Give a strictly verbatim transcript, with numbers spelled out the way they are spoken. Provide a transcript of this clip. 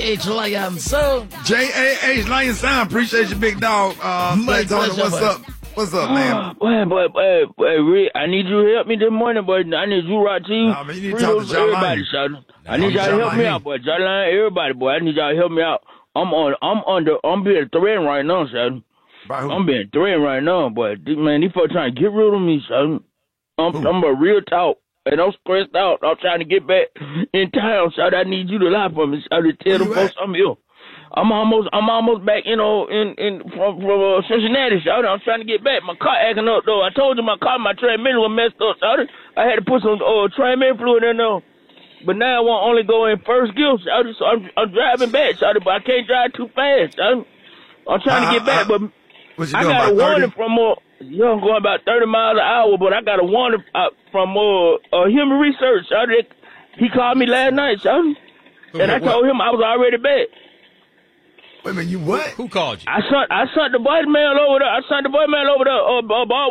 H. Lion Sound. J A H Lion Sound. Appreciate you, big dog. Uh, My Tony, pleasure, what's boy. up? What's up, man? Boy, boy, boy, boy, Rick, I need you to help me this morning, boy. I need you right to you. Nah, man, you need to Free talk those to John everybody, Lyon. son. I need y'all to John help me Lyon. out, boy. John Lyon, everybody, boy. I need y'all to help me out. I'm on, I'm under, I'm being threatened right now, son. By who? I'm being threatened right now, boy. These- Man, these folks trying to get rid of me, son. I'm, Who? I'm a real talk. And I'm stressed out. I'm trying to get back in town, son. I need you to lie for me, son, to tell Where them you folks at? I'm ill. I'm almost, I'm almost back, you know, in in from, from uh, Cincinnati, son. I'm trying to get back. My car acting up, though. I told you my car, my transmission was messed up, son. I had to put some uh, transmission fluid in there. But now I want only go in first gear, son. So I'm, I'm driving back, son. But I can't drive too fast, son. I'm trying to Uh, get back, uh, but What you I doing, got a about warning thirty? from uh, you know, going about thirty miles an hour, but I got a warning uh, from uh, uh human research. Son. He called me last night, son, and I told him I was already back. Wait a minute, you what? Who called you? I sent I sent the voicemail over there. I sent the voicemail over there. Uh, uh,